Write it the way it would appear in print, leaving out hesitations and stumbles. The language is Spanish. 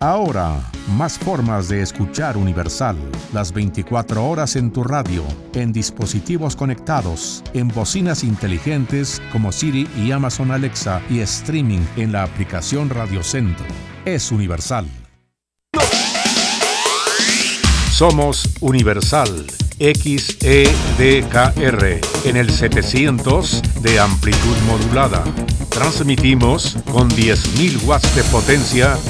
Ahora, más formas de escuchar Universal. Las 24 horas en tu radio, en dispositivos conectados, en bocinas inteligentes como Siri y Amazon Alexa y streaming en la aplicación Radio Centro. Es Universal. Somos Universal XEDKR en el 700 de amplitud modulada. Transmitimos con 10.000 watts de potencia